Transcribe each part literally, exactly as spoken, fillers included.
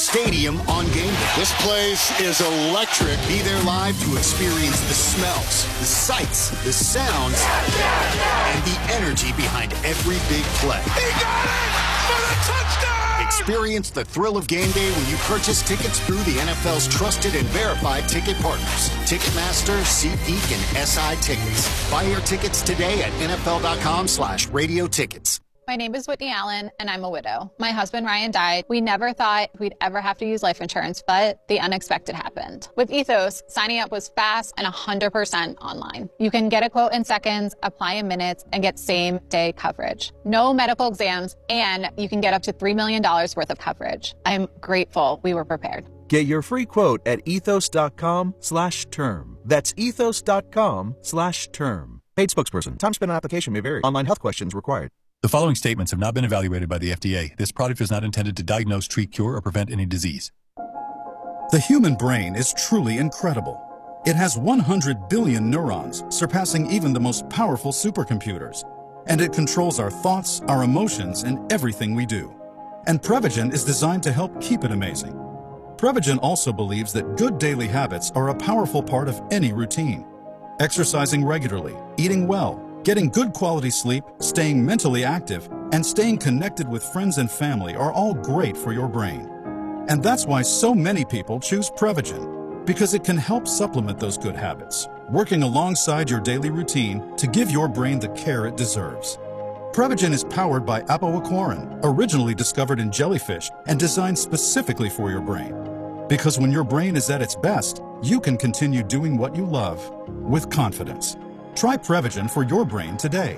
Stadium on game day. This place is electric. Be there live to experience the smells, the sights, the sounds, and the energy behind every big play. He got it for the touchdown! Experience the thrill of game day when you purchase tickets through the N F L's trusted and verified ticket partners. Ticketmaster, SeatGeek, and S I Tickets. Buy your tickets today at N F L dot com slash radio tickets. My name is Whitney Allen, and I'm a widow. My husband, Ryan, died. We never thought we'd ever have to use life insurance, but the unexpected happened. With Ethos, signing up was fast and one hundred percent online. You can get a quote in seconds, apply in minutes, and get same-day coverage. No medical exams, and you can get up to three million dollars worth of coverage. I'm grateful we were prepared. Get your free quote at ethos.com slash term. That's ethos.com slash term. Paid spokesperson. Time spent on application may vary. Online health questions required. The following statements have not been evaluated by the F D A. This product is not intended to diagnose, treat, cure, or prevent any disease. The human brain is truly incredible. It has one hundred billion neurons, surpassing even the most powerful supercomputers. And it controls our thoughts, our emotions, and everything we do. And Prevagen is designed to help keep it amazing. Prevagen also believes that good daily habits are a powerful part of any routine. Exercising regularly, eating well, getting good quality sleep, staying mentally active, and staying connected with friends and family are all great for your brain. And that's why so many people choose Prevagen, because it can help supplement those good habits, working alongside your daily routine to give your brain the care it deserves. Prevagen is powered by apoaquarin, originally discovered in jellyfish and designed specifically for your brain. Because when your brain is at its best, you can continue doing what you love with confidence. Try Prevagen for your brain today.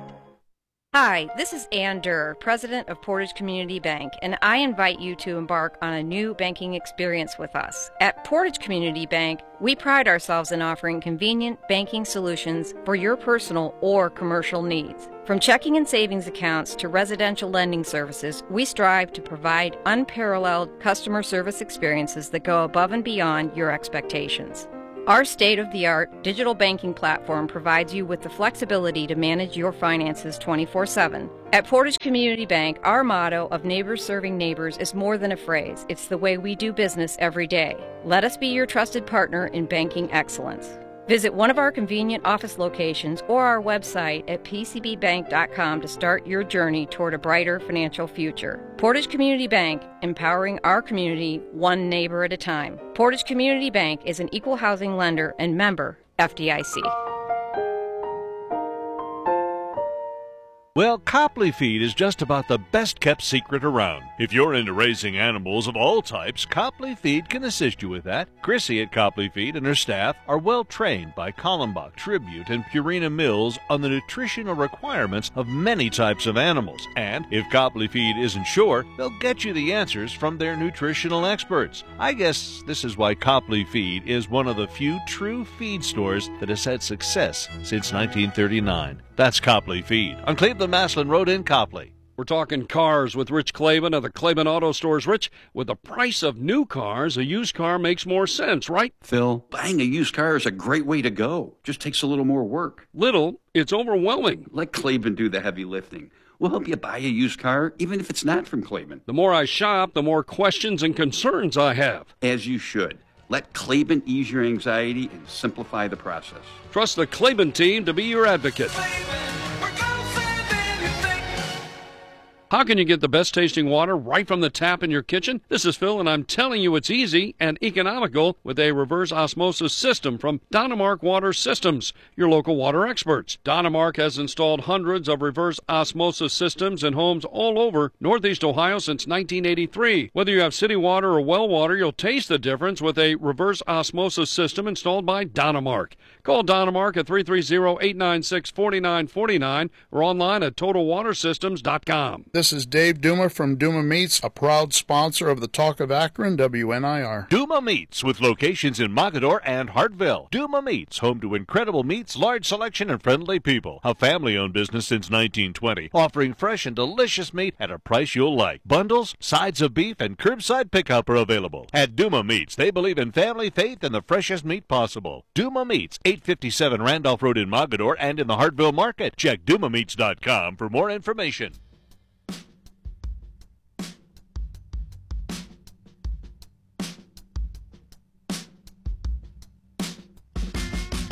Hi, this is Ann Durr, president of Portage Community Bank, and I invite you to embark on a new banking experience with us. At Portage Community Bank, we pride ourselves in offering convenient banking solutions for your personal or commercial needs. From checking and savings accounts to residential lending services, we strive to provide unparalleled customer service experiences that go above and beyond your expectations. Our state-of-the-art digital banking platform provides you with the flexibility to manage your finances twenty-four seven. At Portage Community Bank, our motto of neighbors serving neighbors is more than a phrase. It's the way we do business every day. Let us be your trusted partner in banking excellence. Visit one of our convenient office locations or our website at p c b bank dot com to start your journey toward a brighter financial future. Portage Community Bank, empowering our community one neighbor at a time. Portage Community Bank is an equal housing lender and member F D I C. Well, Copley Feed is just about the best-kept secret around. If you're into raising animals of all types, Copley Feed can assist you with that. Chrissy at Copley Feed and her staff are well-trained by Kallenbach, Tribute, and Purina Mills on the nutritional requirements of many types of animals. And if Copley Feed isn't sure, they'll get you the answers from their nutritional experts. I guess this is why Copley Feed is one of the few true feed stores that has had success since nineteen thirty-nine. That's Copley Feed on Cleveland-Maslin Road in Copley. We're talking cars with Rich Clavin of the Clavin Auto Stores. Rich, with the price of new cars, a used car makes more sense, right? Phil, buying a used car is a great way to go. Just takes a little more work. Little? It's overwhelming. Let Clavin do the heavy lifting. We'll help you buy a used car, even if it's not from Clavin. The more I shop, the more questions and concerns I have. As you should. Let Clavin ease your anxiety and simplify the process. Trust the Clavin team to be your advocate. How can you get the best tasting water right from the tap in your kitchen? This is Phil, and I'm telling you it's easy and economical with a reverse osmosis system from Donemark Water Systems, your local water experts. Donemark has installed hundreds of reverse osmosis systems in homes all over Northeast Ohio since nineteen eighty-three. Whether you have city water or well water, you'll taste the difference with a reverse osmosis system installed by Donemark. Call Donemark at three three zero, eight nine six, four nine four nine or online at total water systems dot com. This is Dave Duma from Duma Meats, a proud sponsor of the Talk of Akron, W N I R. Duma Meats, with locations in Mogadore and Hartville. Duma Meats, home to incredible meats, large selection, and friendly people. A family-owned business since nineteen twenty, offering fresh and delicious meat at a price you'll like. Bundles, sides of beef, and curbside pickup are available. At Duma Meats, they believe in family, faith, and the freshest meat possible. Duma Meats, eight fifty-seven Randolph Road in Mogadore and in the Hartville Market. Check duma meats dot com for more information.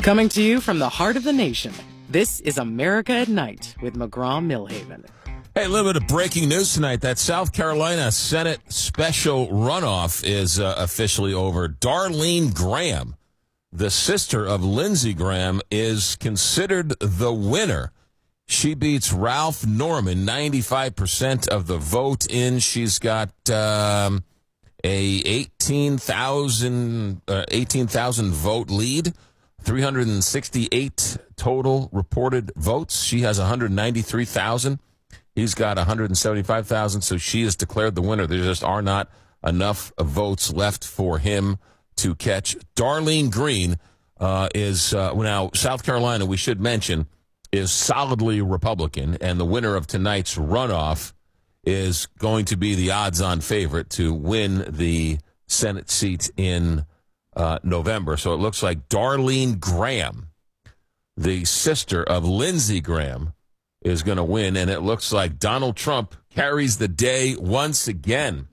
Coming to you from the heart of the nation, this is America at Night with McGraw-Millhaven. Hey, a little bit of breaking news tonight. That South Carolina Senate special runoff is uh, officially over. Darlene Graham, the sister of Lindsey Graham, is considered the winner. She beats Ralph Norman, ninety-five percent of the vote in. She's got um, a eighteen thousand uh, eighteen thousand vote lead, three hundred sixty-eight total reported votes. She has one hundred ninety-three thousand. He's got one hundred seventy-five thousand, so she is declared the winner. There just are not enough votes left for him to catch. Darlene Green uh, is, uh, now, South Carolina, we should mention, is solidly Republican, and the winner of tonight's runoff is going to be the odds-on favorite to win the Senate seat in uh, November. So it looks like Darlene Graham, the sister of Lindsey Graham, is going to win, and it looks like Donald Trump carries the day once again.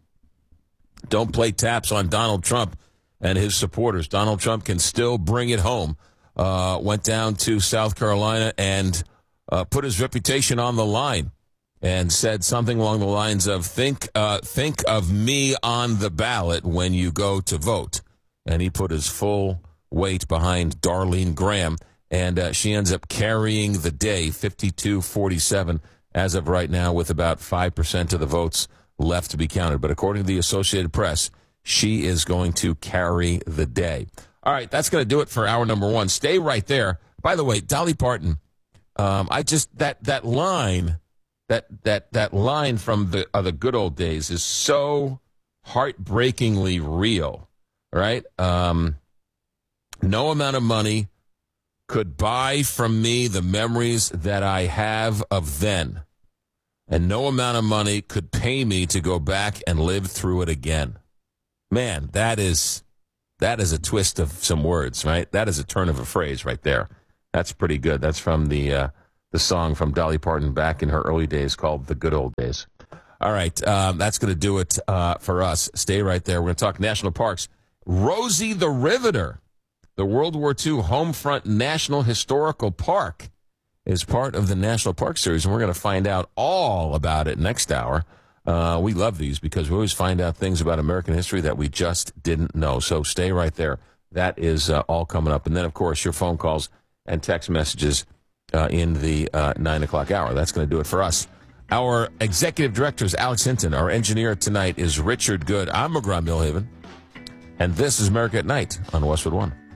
Don't play taps on Donald Trump and his supporters. Donald Trump can still bring it home. Uh, went down to South Carolina and uh, put his reputation on the line and said something along the lines of, think, uh, think of me on the ballot when you go to vote. And he put his full weight behind Darlene Graham. And uh, she ends up carrying the day, fifty-two forty-seven, as of right now, with about five percent of the votes left to be counted. But according to the Associated Press, she is going to carry the day. All right, that's going to do it for hour number one. Stay right there. By the way, Dolly Parton, um, I just, that that line, that that that line from the, uh, the good old days is so heartbreakingly real, right? Um, no amount of money could buy from me the memories that I have of then, and no amount of money could pay me to go back and live through it again. Man, that is that is a twist of some words, right? That is a turn of a phrase right there. That's pretty good. That's from the uh, the song from Dolly Parton back in her early days called The Good Old Days. All right, um, that's going to do it uh, for us. Stay right there. We're going to talk national parks. Rosie the Riveter, the World War Two Homefront National Historical Park, is part of the National Park Series, and we're going to find out all about it next hour. Uh, we love these because we always find out things about American history that we just didn't know. So stay right there. That is uh, all coming up. And then, of course, your phone calls and text messages uh, in the uh, nine o'clock hour. That's going to do it for us. Our executive director is Alex Hinton. Our engineer tonight is Richard Good. I'm McGraw-Millhaven, and this is America at Night on Westwood One.